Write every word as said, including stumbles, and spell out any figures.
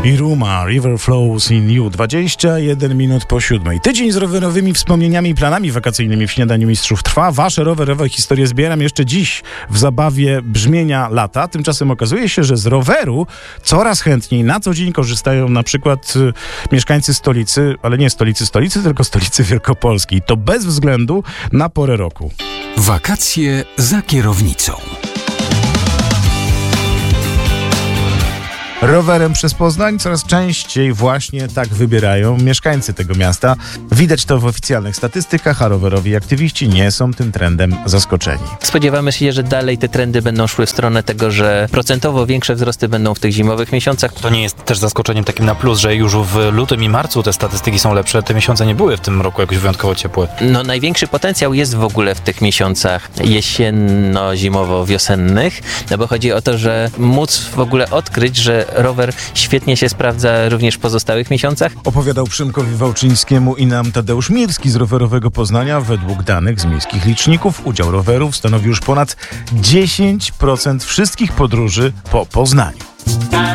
i Ruma, River Flows in You. dwadzieścia jeden minut po siódmej. Tydzień z rowerowymi wspomnieniami i planami wakacyjnymi w Śniadaniu Mistrzów trwa. Wasze rowerowe historie zbieram jeszcze dziś w zabawie brzmienia lata. Tymczasem okazuje się, że z roweru coraz chętniej na co dzień korzystają na przykład y, mieszkańcy stolicy, ale nie stolicy stolicy, tylko stolicy wielkopolskiej. To bez względu na porę roku. Wakacje za kierownicą. Rowerem przez Poznań coraz częściej właśnie tak wybierają mieszkańcy tego miasta. Widać to w oficjalnych statystykach, a rowerowi aktywiści nie są tym trendem zaskoczeni. Spodziewamy się, że dalej te trendy będą szły w stronę tego, że procentowo większe wzrosty będą w tych zimowych miesiącach. To nie jest też zaskoczeniem takim na plus, że już w lutym i marcu te statystyki są lepsze. Te miesiące nie były w tym roku jakoś wyjątkowo ciepłe. No największy potencjał jest w ogóle w tych miesiącach jesienno-zimowo-wiosennych, no bo chodzi o to, że móc w ogóle odkryć, że rower świetnie się sprawdza również w pozostałych miesiącach. Opowiadał Przemkowi Wałczyńskiemu i nam Tadeusz Mirski z Rowerowego Poznania. Według danych z miejskich liczników udział rowerów stanowi już ponad dziesięć procent wszystkich podróży po Poznaniu.